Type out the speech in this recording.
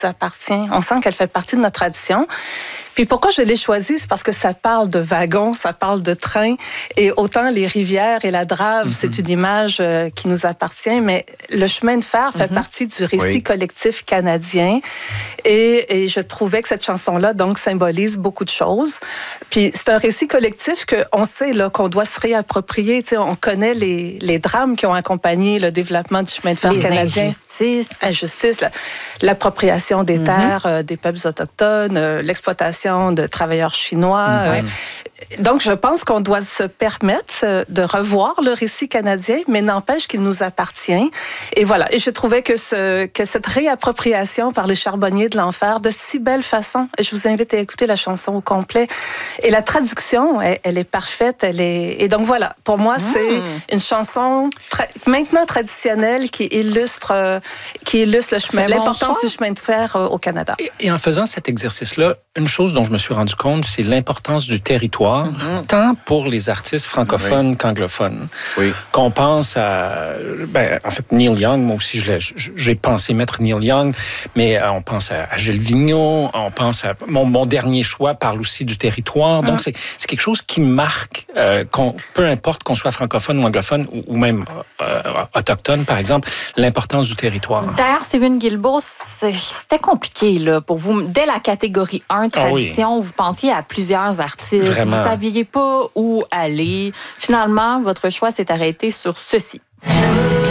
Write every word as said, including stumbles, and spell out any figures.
appartient. On sent qu'elle fait partie de notre tradition. Puis pourquoi je l'ai choisi, c'est parce que ça parle de wagons, ça parle de trains, et autant les rivières et la Drave, mm-hmm. c'est une image euh, qui nous appartient, mais le chemin de fer fait mm-hmm. partie du récit oui. collectif canadien, et, et je trouvais que cette chanson-là, donc, symbolise beaucoup de choses. Puis c'est un récit collectif qu'on sait là, qu'on doit se réapproprier. Tu sais, on connaît les, les drames qui ont accompagné le développement du chemin de fer les canadien. Injustices. Injustice, la, l'appropriation des mm-hmm. terres euh, des peuples autochtones, euh, l'exploitation de travailleurs chinois. Mm-hmm. Donc, je pense qu'on doit se permettre de revoir le récit canadien, mais n'empêche qu'il nous appartient. Et voilà. Et je trouvais que, ce, que cette réappropriation par les charbonniers de l'enfer, de si belle façon, et je vous invite à écouter la chanson au complet. Et la traduction, elle, elle est parfaite. Elle est... Et donc, voilà. Pour moi, mmh. c'est une chanson tra... maintenant traditionnelle qui illustre, qui illustre le chemin, bon l'importance choix. du chemin de fer au Canada. Et, et en faisant cet exercice-là, une chose dont je me suis rendu compte, c'est l'importance du territoire, mm-hmm. tant pour les artistes francophones oui. qu'anglophones. Oui. Qu'on pense à... Ben, en fait, Neil Young, moi aussi, je l'ai, j'ai pensé mettre Neil Young, mais euh, on pense à, à Gilles Vigneault, on pense à... Mon, mon dernier choix parle aussi du territoire. Mm-hmm. Donc, c'est, c'est quelque chose qui marque, euh, qu'on, peu importe qu'on soit francophone ou anglophone, ou, ou même euh, autochtone, par exemple, l'importance du territoire. D'ailleurs, Steven Guilbeault, c'était compliqué là, pour vous. Dès la catégorie un, tradition, ah oui. vous pensiez à plusieurs artistes. Vraiment. Vous ne saviez pas où aller. Finalement, votre choix s'est arrêté sur ceci.